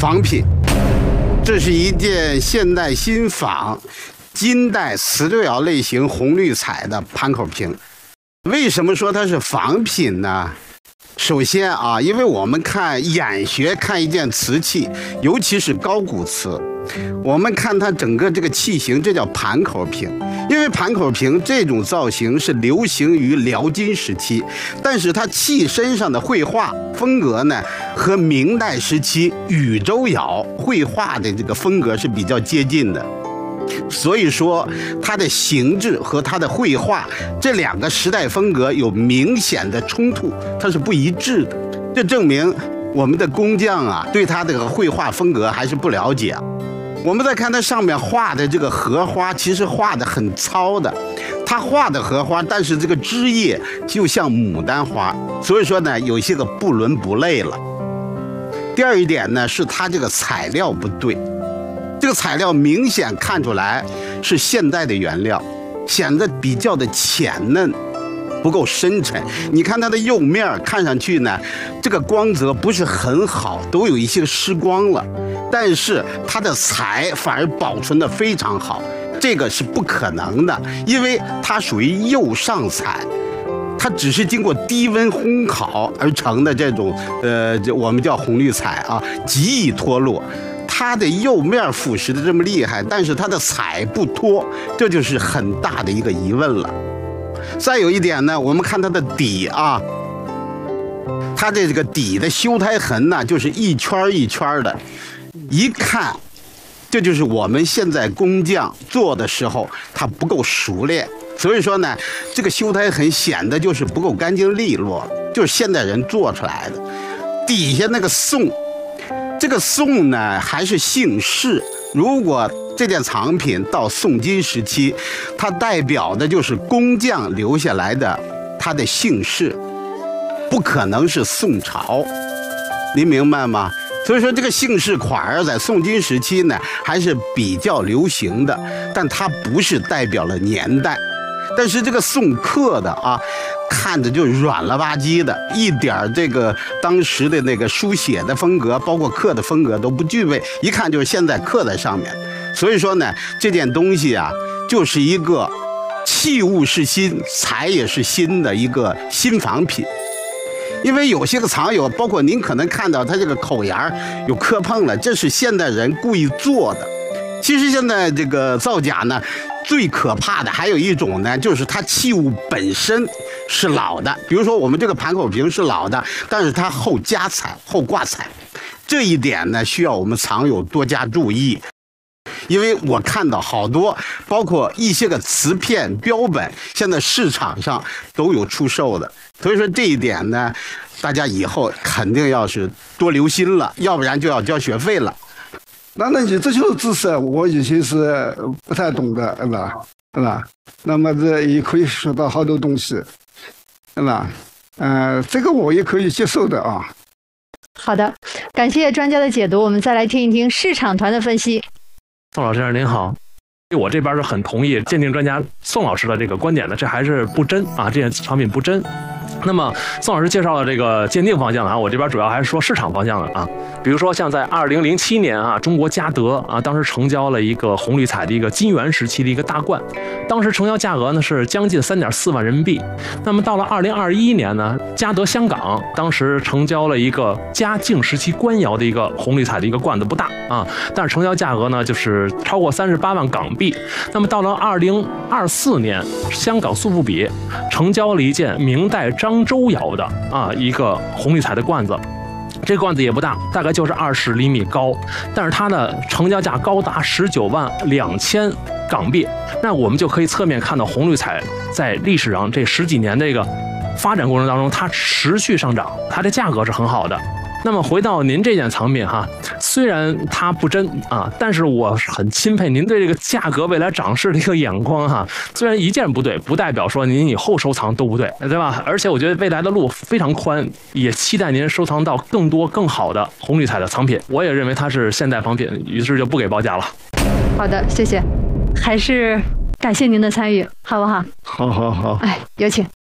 仿品，这是一件现代新仿金代瓷六窑类型红绿彩的盘口瓶。为什么说它是仿品呢？首先啊，因为我们眼学看一件瓷器，尤其是高古瓷，我们看它整个这个器型，这叫盘口瓶。因为盘口瓶这种造型是流行于辽金时期，但是它器身上的绘画风格呢，和明代时期禹州窑绘画的这个风格是比较接近的。所以说，它的形制和它的绘画这两个时代风格有明显的冲突，它是不一致的。这证明我们的工匠啊，对它这个绘画风格还是不了解。我们再看它上面画的这个荷花，其实画的很糙的。它画的荷花，但是这个枝叶就像牡丹花，所以说呢，有些个不伦不类了。第二一点呢，是它这个材料不对。这个材料明显看出来是现代的原料，显得比较的浅嫩，不够深沉。你看它的釉面看上去呢，这个光泽不是很好，都有一些失光了，但是它的材反而保存得非常好，这个是不可能的，因为它属于釉上彩，它只是经过低温烘烤而成的这种我们叫红绿彩啊，极易脱落。它的釉面腐蚀的这么厉害，但是它的彩不脱，这就是很大的一个疑问了。再有一点呢，我们看它的底啊，它的这个底的修胎痕呢，就是一圈一圈的，一看，这就是我们现在工匠做的时候它不够熟练，所以说呢，这个修胎痕显得就是不够干净利落，就是现代人做出来的。底下那个宋。这个宋呢，还是姓氏。如果这件藏品到宋金时期，它代表的就是工匠留下来的他的姓氏，不可能是宋朝。您明白吗？所以说这个姓氏款儿在宋金时期呢，还是比较流行的，但它不是代表了年代。但是这个宋刻的啊，看着就软了吧唧的，一点这个当时的那个书写的风格，包括刻的风格都不具备，一看就是现在刻在上面。所以说呢，这件东西啊，就是一个器物是新，材也是新的一个新仿品。因为有些个藏友，包括您可能看到它这个口沿有磕碰了，这是现代人故意做的。其实现在这个造假呢，最可怕的还有一种呢，就是它器物本身是老的，比如说我们这个盘口瓶是老的，但是它后加彩、后挂彩，这一点呢需要我们藏友多加注意。因为我看到好多，包括一些个瓷片标本，现在市场上都有出售的，所以说这一点呢，大家以后肯定要是多留心了，要不然就要交学费了。 那你这就是知识，我以前是不太懂的，是吧？是吧？那么这也可以学到好多东西，是吧？这个我也可以接受的啊。 好的，感谢专家的解读，我们再来听一听市场团的分析。 宋老师您好，我这边是很同意鉴定专家宋老师的这个观点的，这还是不真啊，这件藏品不真。那么宋老师介绍了这个鉴定方向啊，我这边主要还是说市场方向的啊。比如说像在2007年啊，中国嘉德啊，当时成交了一个红绿彩的一个金元时期的一个大罐，当时成交价格呢是将近3.4万人民币。那么到了2021年呢，嘉德香港当时成交了一个嘉靖时期官窑的一个红绿彩的一个罐子，不大啊，但是成交价格呢就是超过38万港币。那么到了2024年，香港苏富比成交了一件明代漳州窑的一个红绿彩的罐子。这个罐子也不大，大概就是20厘米高，但是它的成交价高达19万2千港币。那我们就可以侧面看到红绿彩在历史上这10几年这个发展过程当中，它持续上涨，它的价格是很好的。那么回到您这件藏品哈，虽然它不真啊，但是我很钦佩您对这个价格未来涨势的一个眼光哈。虽然一件不对，不代表说您以后收藏都不对，对吧？而且我觉得未来的路非常宽，也期待您收藏到更多更好的红绿彩的藏品。我也认为它是现代仿品，于是就不给报价了。 好的，谢谢，还是感谢您的参与，好不好？ 好好好， 有请。